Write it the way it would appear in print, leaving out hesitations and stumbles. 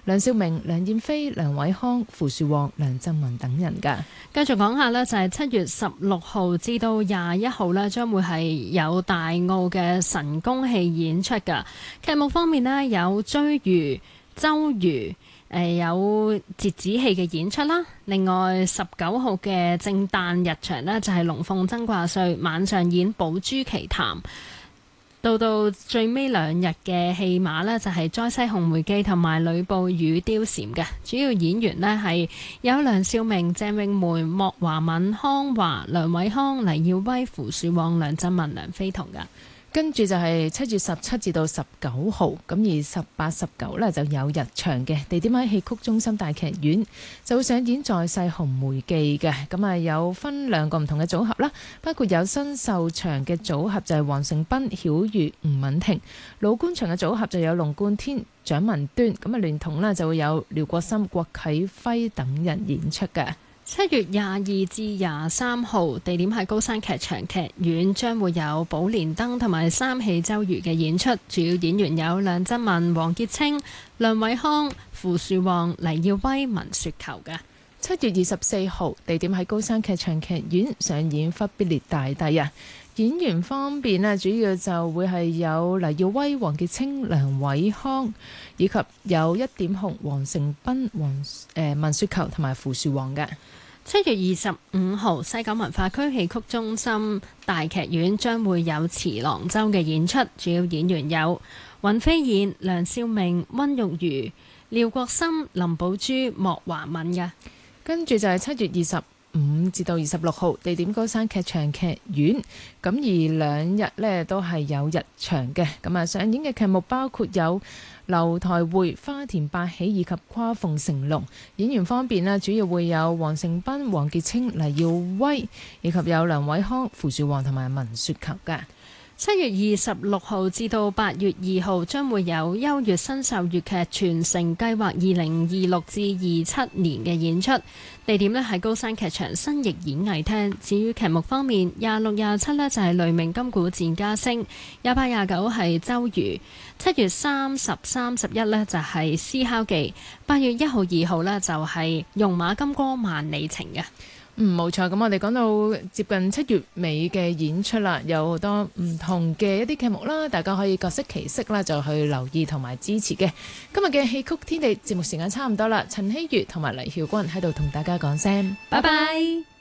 梁少明、梁燕飛、梁偉康、傅樹旺、梁振文等人㗎。 繼續講下呢，就係7月16號至到21號呢，將會係有大澳嘅神功戲演出㗎。劇目方面呢，有追魚、周瑜。有折子戲嘅演出啦，另外19號嘅正旦日場呢，就係龍鳳爭掛帥，晚上演寶珠奇談，到最尾2日嘅戲碼呢，就係災西紅梅記同埋呂布與貂蟬嘅主要演員呢，係有梁少明、鄭詠梅、莫華敏、康華、梁偉康、黎耀威、傅樹旺、梁振文、梁飛同㗎。 跟住就係7月17至到19號，咁而18、19呢就有日場嘅，地點喺戲曲中心大劇院，就會上演在世紅梅記嘅。咁啊有分2個唔同嘅組合啦，包括有新秀場嘅組合就係黃成斌、曉瑜、吳敏婷，老官場嘅組合就有龍貫天、蔣文端，咁啊聯同呢就會有廖國森、郭啟輝等人演出嘅。 7月22至23號，地點係高山劇場劇院，將會有寶蓮燈同埋三戲周瑜嘅演出，主要演員有梁振文、黃潔清、梁偉康、傅樹旺、黎耀威、文雪球嘅。 7月24號，地點喺高山劇場劇院上演忽必烈大帝啊！演員方面呢，主要就會係有黎耀威、黃潔清、梁偉康，以及有一點紅、黃成斌、文雪球同埋傅樹旺嘅。 7月25號，西九文化區戲曲中心大劇院將會有慈郎洲嘅演出，主要演員有尹飛燕、梁少明、溫玉如、廖國森、林寶珠、莫華敏嘅。跟住就係7月25至到26號，地點高山劇場劇院，咁而2日呢都係有日場嘅。咁啊上演嘅劇目包括有樓台會、花田八喜以及跨鳳成龍。演員方面呢，主要會有黃成斌、黃潔清、黎耀威，以及有梁偉康、傅樹旺同埋文雪球嘅。 7月26號至到8月2號將會有優越新秀粵劇傳承計劃2026至27年嘅演出，地點呢係高山劇場新翼演藝廳。至於劇目方面，26、27呢就係雷鳴金鼓戰家聲，28、29係周瑜，7月30、31呢就係獅吼記，8月1號、2號呢就係戎馬金歌萬里情嘅。 冇錯，咁我哋講到接近7月尾嘅演出啦，有好多唔同嘅一啲劇目啦，大家可以各適其適啦，就去留意同埋支持嘅。今日嘅戲曲天地節目時間差唔多啦，陳希月同埋黎曉君喺度同大家講聲拜拜。